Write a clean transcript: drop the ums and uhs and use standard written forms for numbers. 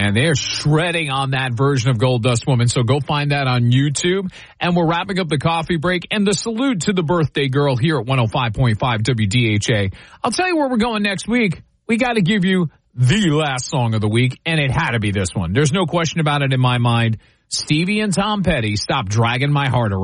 man. They are shredding on that version of Gold Dust Woman. So go find that on YouTube. And we're wrapping up the coffee break and the salute to the birthday girl here at 105.5 WDHA. I'll tell you where we're going next week. We got to give you the last song of the week, and it had to be this one. There's no question about it in my mind. Stevie and Tom Petty, Stop Dragging My Heart Around.